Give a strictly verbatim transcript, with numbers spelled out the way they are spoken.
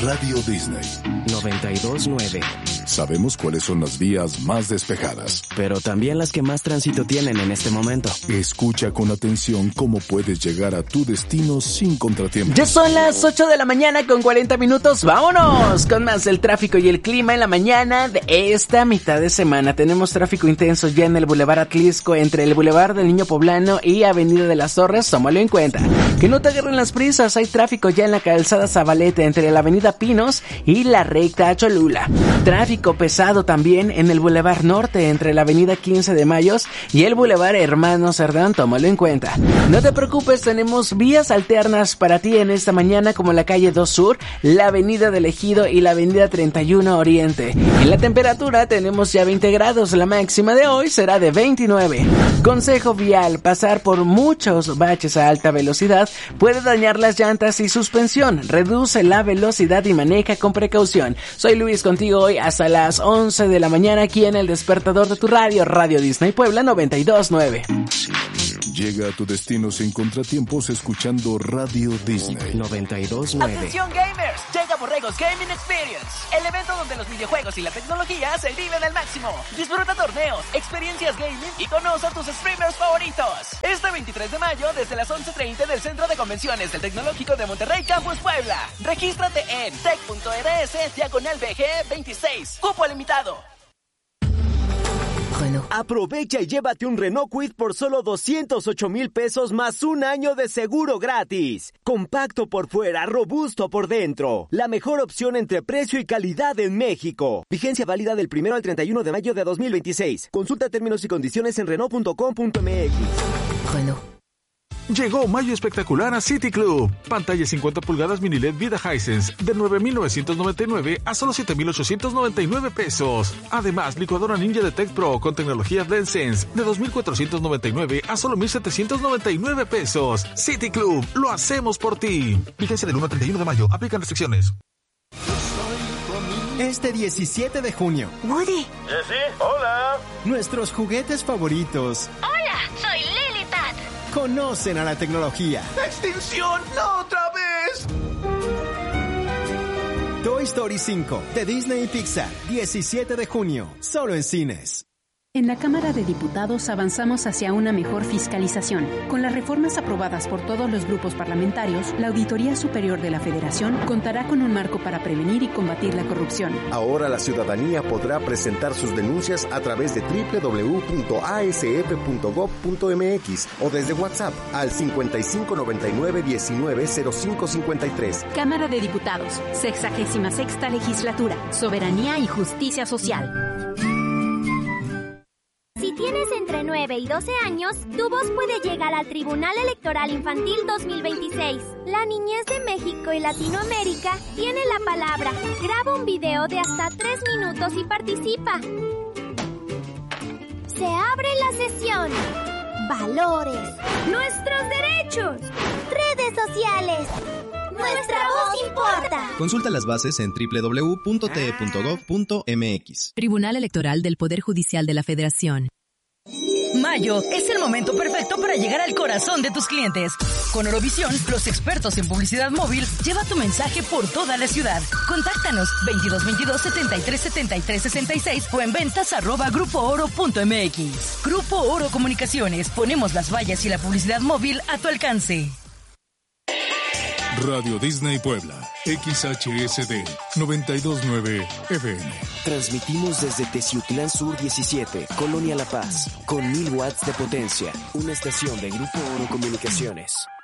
Radio Disney noventa y dos punto nueve. Sabemos cuáles son las vías más despejadas, pero también las que más tránsito tienen en este momento. Escucha con atención cómo puedes llegar a tu destino sin contratiempos. Ya son las ocho de la mañana con cuarenta minutos. ¡Vámonos! Con más del tráfico y el clima en la mañana de esta mitad de semana. Tenemos tráfico intenso ya en el Boulevard Atlisco, entre el Boulevard del Niño Poblano y Avenida de las Torres. Tómalo en cuenta. Que no te agarren las prisas. Hay tráfico ya en la calzada Zabaleta entre la Avenida Pinos y la recta Cholula. Tráfico pesado también en el Boulevard Norte entre la Avenida quince de Mayo y el Boulevard Hermano Cerdán. Tómalo en cuenta. No te preocupes, tenemos vías alternas para ti en esta mañana, como la calle dos Sur, la Avenida del Ejido y la Avenida treinta y uno Oriente. En la temperatura tenemos ya veinte grados, la máxima de hoy será de veintinueve. Consejo vial: pasar por muchos baches a alta velocidad puede dañar las llantas y suspensión. Reduce la velocidad y maneja con precaución. Soy Luis, contigo hoy hasta las once de la mañana aquí en el despertador de tu radio, Radio Disney Puebla noventa y dos punto nueve. Llega a tu destino sin contratiempos escuchando Radio Disney noventa y dos punto nueve. ¡Atención gamers! Llega Borregos Gaming Experience, el evento donde los videojuegos y la tecnología se viven al máximo. Disfruta torneos, experiencias gaming y conoce a tus streamers favoritos. Este veintitrés de mayo desde las once treinta del Centro de Convenciones del Tecnológico de Monterrey Campus Puebla. Regístrate en tech.rs diagonal B G veintiséis. Cupo limitado. Renault. Aprovecha y llévate un Renault Kwid por solo doscientos ocho mil pesos más un año de seguro gratis. Compacto por fuera, robusto por dentro. La mejor opción entre precio y calidad en México. Vigencia válida del primero al treinta y uno de mayo de dos mil veintiséis. Consulta términos y condiciones en Renault punto com punto m x. Renault. Llegó mayo espectacular a City Club. Pantalla cincuenta pulgadas mini L E D Vida Hisense de nueve mil novecientos noventa y nueve a solo siete mil ochocientos noventa y nueve pesos. Además, licuadora Ninja Detect Pro con tecnología BlendSense de dos mil cuatrocientos noventa y nueve a solo mil setecientos noventa y nueve pesos. City Club, lo hacemos por ti. Vigencia del uno al treinta y uno de mayo. Aplican restricciones. Este diecisiete de junio. Woody. Jessy, hola. Nuestros juguetes favoritos. Hola, soy Lily Pat. Conocen a la tecnología. ¡Extinción! ¡No otra vez! Toy Story cinco de Disney y Pixar, diecisiete de junio, solo en cines. En la Cámara de Diputados avanzamos hacia una mejor fiscalización. Con las reformas aprobadas por todos los grupos parlamentarios, la Auditoría Superior de la Federación contará con un marco para prevenir y combatir la corrupción. Ahora la ciudadanía podrá presentar sus denuncias a través de doble u doble u doble u punto a s f punto gob punto m x o desde WhatsApp al cincuenta y cinco noventa y nueve diecinueve cero cinco cincuenta y tres. Cámara de Diputados, sexagésima sexta legislatura, soberanía y justicia social. Si tienes entre nueve y doce años, tu voz puede llegar al Tribunal Electoral Infantil dos mil veintiséis. La niñez de México y Latinoamérica tiene la palabra. Graba un video de hasta tres minutos y participa. Se abre la sesión. Valores. Nuestros derechos. Redes sociales. Nuestra voz importa. Consulta las bases en doble u doble u doble u punto t e punto gob punto m x. Tribunal Electoral del Poder Judicial de la Federación. Mayo es el momento perfecto para llegar al corazón de tus clientes. Con Orovisión, los expertos en publicidad móvil, lleva tu mensaje por toda la ciudad. Contáctanos veintidós veintidós setenta y tres setenta y tres sesenta y seis o en ventas arroba grupo oro punto m x. Grupo Oro Comunicaciones, ponemos las vallas y la publicidad móvil a tu alcance. Radio Disney Puebla, X H S D noventa y dos punto nueve F M. Transmitimos desde Teciutlán Sur diecisiete, Colonia La Paz, con mil watts de potencia. Una estación de Grupo Oro Comunicaciones.